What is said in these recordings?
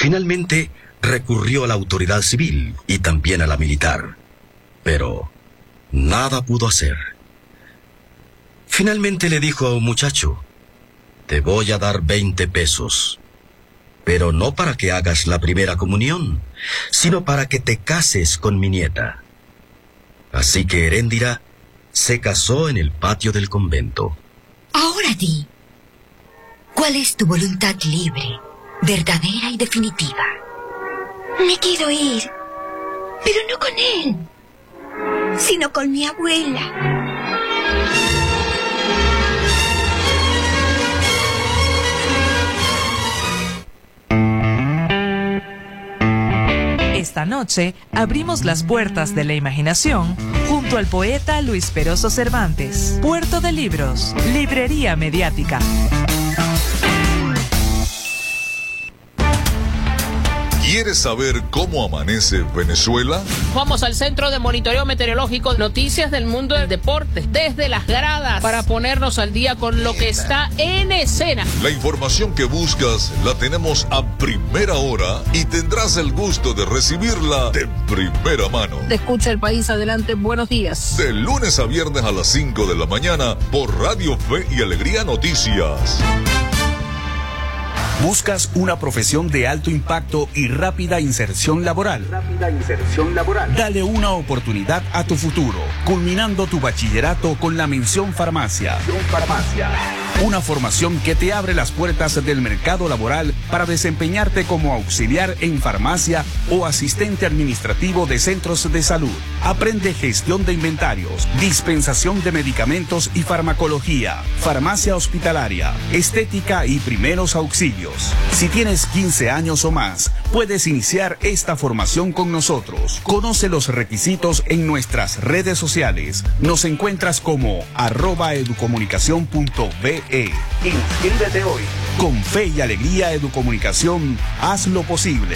Finalmente recurrió a la autoridad civil y también a la militar, pero nada pudo hacer. Finalmente le dijo a un muchacho: te voy a dar 20 pesos, pero no para que hagas la primera comunión, sino para que te cases con mi nieta. Así que Heréndira se casó en el patio del convento. Ahora di, ¿cuál es tu voluntad libre, verdadera y definitiva? Me quiero ir, pero no con él, sino con mi abuela. Esta noche abrimos las puertas de la imaginación junto al poeta Luis Peroso Cervantes. Puerto de Libros, Librería Mediática. ¿Quieres saber cómo amanece Venezuela? Vamos al Centro de Monitoreo Meteorológico, noticias del mundo del deporte, desde las gradas, para ponernos al día con lo que está en escena. La información que buscas la tenemos a primera hora y tendrás el gusto de recibirla de primera mano. Te escucha el país, adelante, buenos días. De lunes a viernes a las 5 de la mañana por Radio Fe y Alegría Noticias. ¿Buscas una profesión de alto impacto y rápida inserción laboral? Dale una oportunidad a tu futuro, culminando tu bachillerato con la mención farmacia. Una formación que te abre las puertas del mercado laboral para desempeñarte como auxiliar en farmacia o asistente administrativo de centros de salud. Aprende gestión de inventarios, dispensación de medicamentos y farmacología, farmacia hospitalaria, estética y primeros auxilios. Si tienes 15 años o más, puedes iniciar esta formación con nosotros. Conoce los requisitos en nuestras redes sociales. Nos encuentras como @educomunicacion.be. Inscríbete hoy. Con Fe y Alegría Educomunicación, haz lo posible.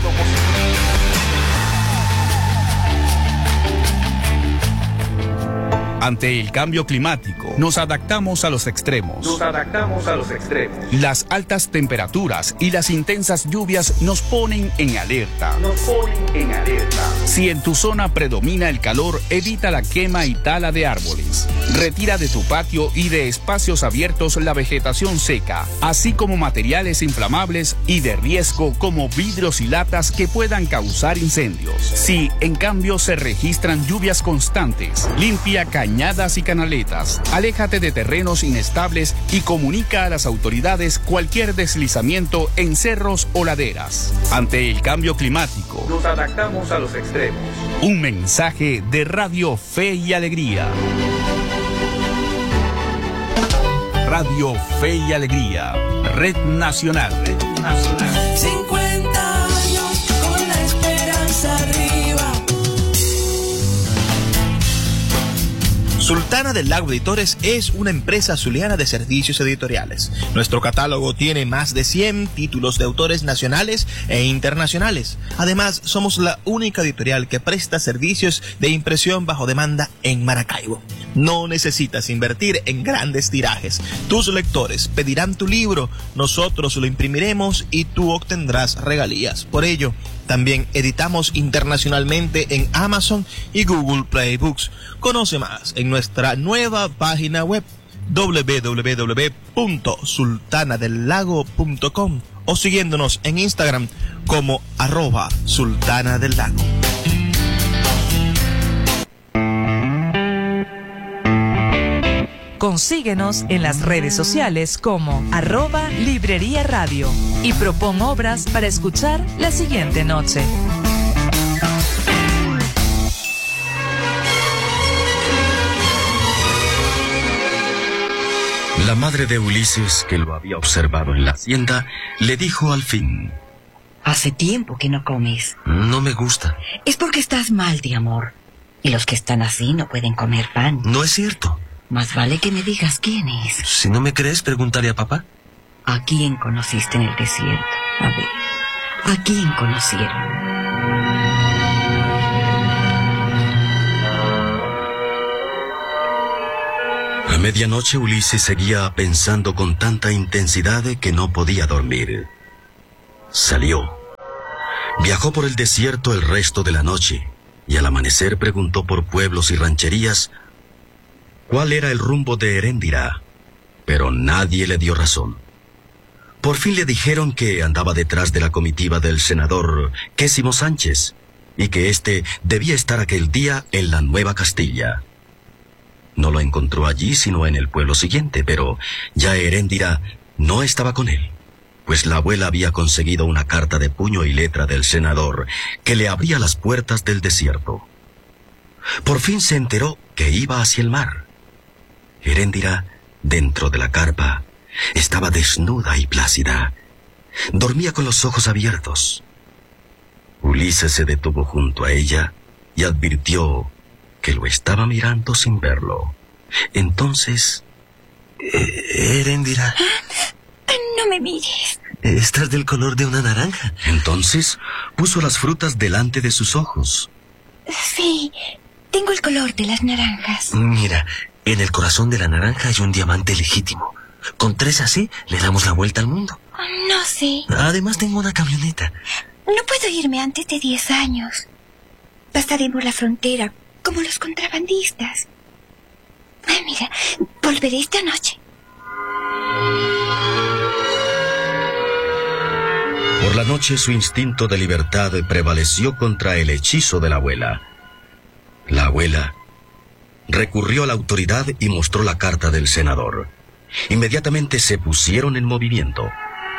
Ante el cambio climático, nos adaptamos a los extremos. Las altas temperaturas y las intensas lluvias nos ponen en alerta. Si en tu zona predomina el calor, evita la quema y tala de árboles. Retira de tu patio y de espacios abiertos la vegetación seca, así como materiales inflamables y de riesgo como vidrios y latas que puedan causar incendios. Si, en cambio, se registran lluvias constantes, limpia cañadas y canaletas, aléjate de terrenos inestables y comunica a las autoridades cualquier deslizamiento en cerros o laderas. Ante el cambio climático, nos adaptamos a los extremos. Un mensaje de Radio Fe y Alegría. Radio Fe y Alegría, Red Nacional. 50 años con la esperanza arriba. Sultana del Lago Editores es una empresa zuliana de servicios editoriales. Nuestro catálogo tiene más de 100 títulos de autores nacionales e internacionales. Además, somos la única editorial que presta servicios de impresión bajo demanda en Maracaibo. No necesitas invertir en grandes tirajes. Tus lectores pedirán tu libro, nosotros lo imprimiremos y tú obtendrás regalías. Por ello, también editamos internacionalmente en Amazon y Google Play Books. Conoce más en nuestra nueva página web www.sultanadelago.com o siguiéndonos en Instagram como @sultanadelago. Consíguenos en las redes sociales como @Librería Radio y propon obras para escuchar la siguiente noche. La madre de Ulises, que lo había observado en la hacienda, le dijo al fin: Hace tiempo que no comes. No me gusta. Es porque estás mal de amor. Y los que están así no pueden comer pan. No es cierto. Más vale que me digas quién es. Si no me crees, pregúntale a papá. ¿A quién conociste en el desierto? A ver, ¿a quién conocieron? A medianoche Ulises seguía pensando con tanta intensidad que no podía dormir. Salió Viajó por el desierto el resto de la noche y al amanecer preguntó por pueblos y rancherías cuál era el rumbo de Heréndira, pero nadie le dio razón. Por fin le dijeron que andaba detrás de la comitiva del senador Quésimo Sánchez y que éste debía estar aquel día en la Nueva Castilla. No lo encontró allí sino en el pueblo siguiente, pero ya Heréndira no estaba con él, pues la abuela había conseguido una carta de puño y letra del senador que le abría las puertas del desierto. Por fin se enteró que iba hacia el mar. Heréndira, dentro de la carpa, estaba desnuda y plácida. Dormía con los ojos abiertos. Ulises se detuvo junto a ella y advirtió que lo estaba mirando sin verlo. Entonces... Heréndira... No me mires. Estás del color de una naranja. Entonces puso las frutas delante de sus ojos. Sí, tengo el color de las naranjas. Mira, en el corazón de la naranja hay un diamante legítimo. Con 3 así le damos la vuelta al mundo. No sé. Además tengo una camioneta. No puedo irme antes de 10 años. Pasaremos la frontera como los contrabandistas. Mira, volveré esta noche. Por la noche su instinto de libertad prevaleció contra el hechizo de la abuela. La abuela recurrió a la autoridad y mostró la carta del senador. Inmediatamente se pusieron en movimiento.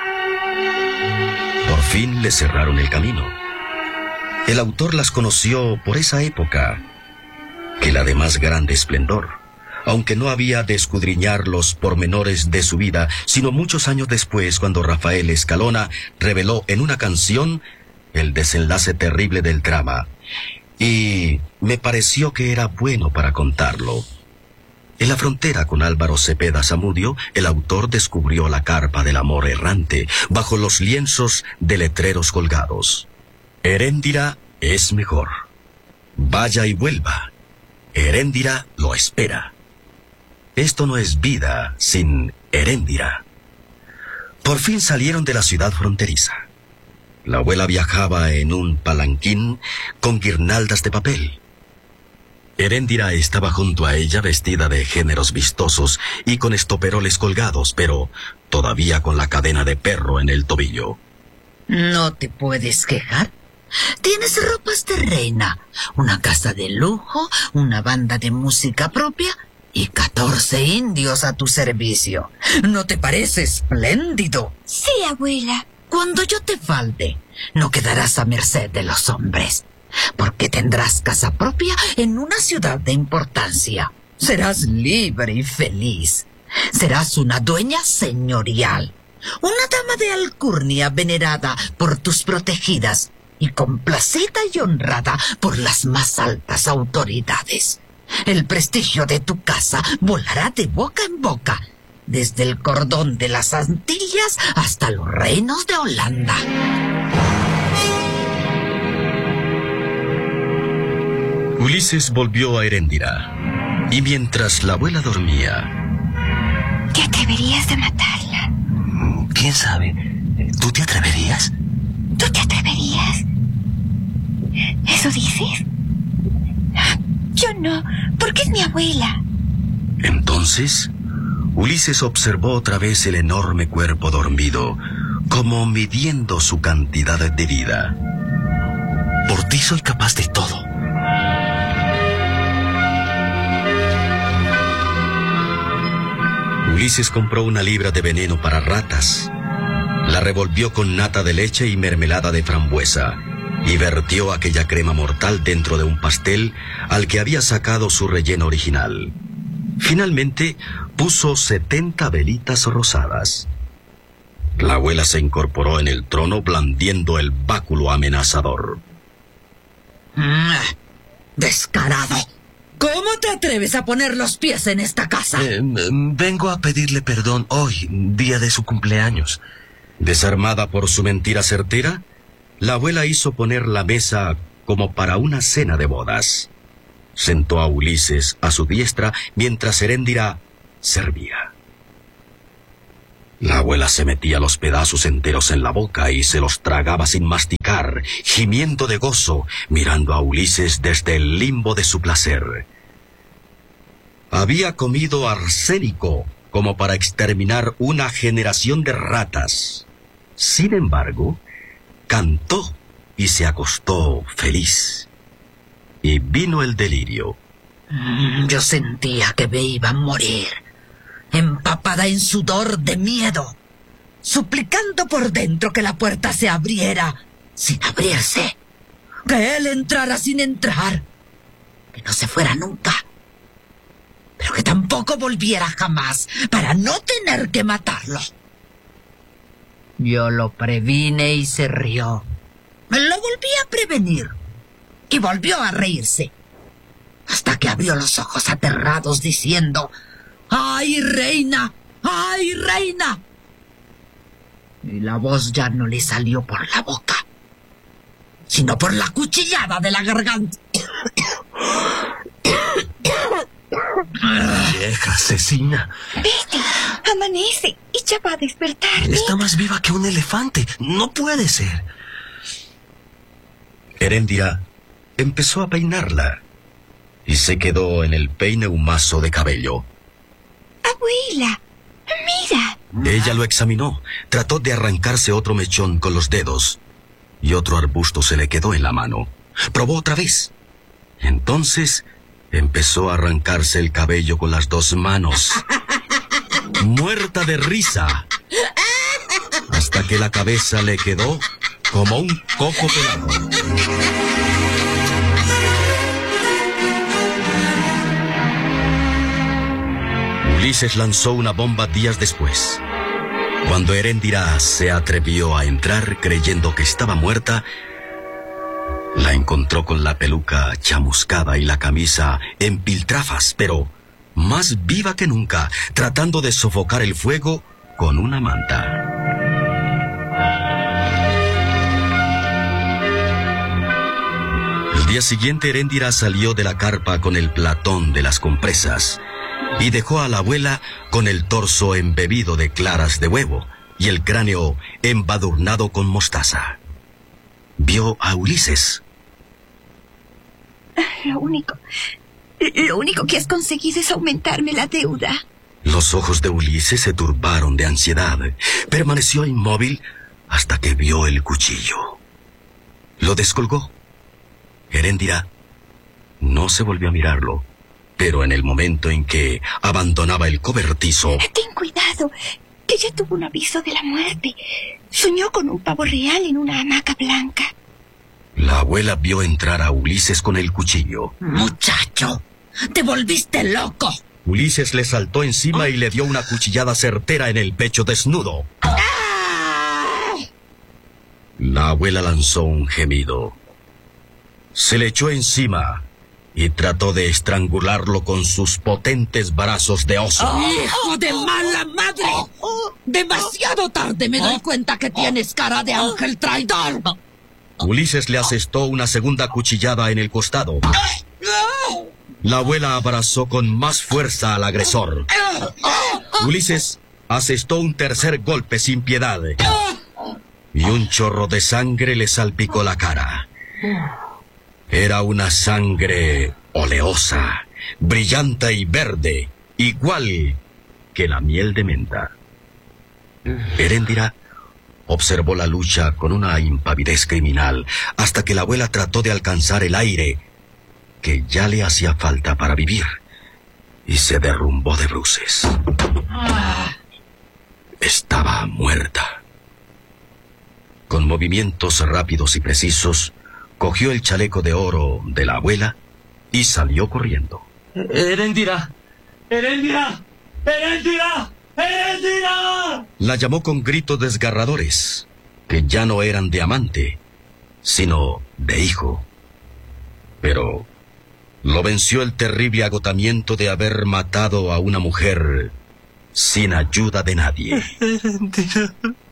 Por fin le cerraron el camino. El autor las conoció por esa época, que la de más grande esplendor, aunque no había de escudriñar los pormenores de su vida, sino muchos años después, cuando Rafael Escalona reveló en una canción el desenlace terrible del drama, y me pareció que era bueno para contarlo. En la frontera con Álvaro Cepeda Zamudio, el autor descubrió la carpa del amor errante bajo los lienzos de letreros colgados. Heréndira es mejor. Vaya y vuelva. Heréndira lo espera. Esto no es vida sin Heréndira. Por fin salieron de la ciudad fronteriza. La abuela viajaba en un palanquín con guirnaldas de papel. Heréndira estaba junto a ella vestida de géneros vistosos y con estoperoles colgados, pero todavía con la cadena de perro en el tobillo. No te puedes quejar. Tienes ropas de reina, una casa de lujo, una banda de música propia y 14 indios a tu servicio. ¿No te parece espléndido? Sí, abuela. Cuando yo te falte, no quedarás a merced de los hombres, porque tendrás casa propia en una ciudad de importancia. Serás libre y feliz. Serás una dueña señorial, una dama de alcurnia venerada por tus protegidas y complacida y honrada por las más altas autoridades. El prestigio de tu casa volará de boca en boca, desde el cordón de las Antillas hasta los reinos de Holanda. Ulises volvió a Heréndira, y mientras la abuela dormía... ¿Te atreverías a matarla? ¿Quién sabe? ¿Tú te atreverías? ¿Tú te atreverías? ¿Eso dices? Yo no, porque es mi abuela. Entonces, Ulises observó otra vez el enorme cuerpo dormido, como midiendo su cantidad de vida. Por ti soy capaz de todo. Ulises compró 1 libra de veneno para ratas, la revolvió con nata de leche y mermelada de frambuesa, y vertió aquella crema mortal dentro de un pastel al que había sacado su relleno original. Finalmente, puso 70 velitas rosadas. La abuela se incorporó en el trono blandiendo el báculo amenazador. ¡Descarado! ¿Cómo te atreves a poner los pies en esta casa? Vengo a pedirle perdón hoy, día de su cumpleaños. Desarmada por su mentira certera, la abuela hizo poner la mesa como para una cena de bodas. Sentó a Ulises a su diestra mientras Heréndira servía. La abuela se metía los pedazos enteros en la boca y se los tragaba sin masticar, gimiendo de gozo, mirando a Ulises desde el limbo de su placer. Había comido arsénico como para exterminar una generación de ratas. Sin embargo, cantó y se acostó feliz. Y vino el delirio. Yo sentía que me iba a morir, empapada en sudor de miedo, suplicando por dentro que la puerta se abriera sin abrirse, que él entrara sin entrar, que no se fuera nunca, pero que tampoco volviera jamás para no tener que matarlo. Yo lo previne y se rió. Me lo volví a prevenir y volvió a reírse, hasta que abrió los ojos aterrados diciendo: ¡ay, reina! ¡Ay, reina! Y la voz ya no le salió por la boca, sino por la cuchillada de la garganta. Vieja asesina. Vete, amanece y ya va a despertar. Está más viva que un elefante. No puede ser. Heréndira empezó a peinarla y se quedó en el peine un mazo de cabello. Abuela, mira. Ella lo examinó, trató de arrancarse otro mechón con los dedos y otro arbusto se le quedó en la mano. Probó otra vez. Entonces empezó a arrancarse el cabello con las dos manos, muerta de risa, hasta que la cabeza le quedó como un coco pelado. Ulises lanzó una bomba días después. Cuando Heréndira se atrevió a entrar creyendo que estaba muerta, la encontró con la peluca chamuscada y la camisa en piltrafas, pero más viva que nunca, tratando de sofocar el fuego con una manta. El día siguiente Heréndira salió de la carpa con el platón de las compresas y dejó a la abuela con el torso embebido de claras de huevo y el cráneo embadurnado con mostaza. Vio a Ulises. Lo único que has conseguido es aumentarme la deuda. Los ojos de Ulises se turbaron de ansiedad. Permaneció inmóvil hasta que vio el cuchillo. Lo descolgó. Heréndira no se volvió a mirarlo, pero en el momento en que abandonaba el cobertizo... Ten cuidado, que ella tuvo un aviso de la muerte. Soñó con un pavo real en una hamaca blanca. La abuela vio entrar a Ulises con el cuchillo. Muchacho, te volviste loco. Ulises le saltó encima y le dio una cuchillada certera en el pecho desnudo. La abuela lanzó un gemido. Se le echó encima y trató de estrangularlo con sus potentes brazos de oso. ¡Hijo de mala madre! Demasiado tarde me doy cuenta que tienes cara de ángel traidor. Ulises le asestó una segunda cuchillada en el costado. La abuela abrazó con más fuerza al agresor. Ulises asestó un tercer golpe sin piedad y un chorro de sangre le salpicó la cara. Era una sangre oleosa, brillante y verde, igual que la miel de menta. Heréndira observó la lucha con una impavidez criminal hasta que la abuela trató de alcanzar el aire que ya le hacía falta para vivir y se derrumbó de bruces. Estaba muerta. Con movimientos rápidos y precisos, cogió el chaleco de oro de la abuela y salió corriendo. ¡Heréndira! ¡Heréndira! ¡Heréndira! ¡Heréndira! La llamó con gritos desgarradores, que ya no eran de amante, sino de hijo. Pero lo venció el terrible agotamiento de haber matado a una mujer sin ayuda de nadie. ¡Heréndira!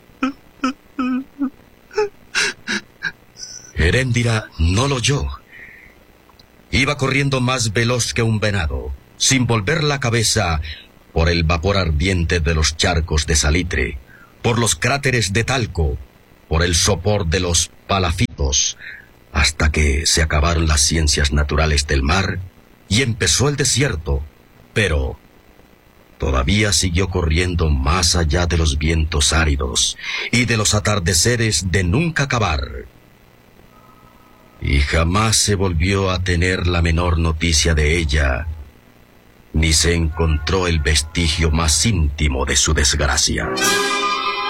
Heréndira no lo oyó. Iba corriendo más veloz que un venado, sin volver la cabeza, por el vapor ardiente de los charcos de salitre, por los cráteres de talco, por el sopor de los palafitos, hasta que se acabaron las ciencias naturales del mar y empezó el desierto, pero todavía siguió corriendo más allá de los vientos áridos y de los atardeceres de nunca acabar. Y jamás se volvió a tener la menor noticia de ella, ni se encontró el vestigio más íntimo de su desgracia.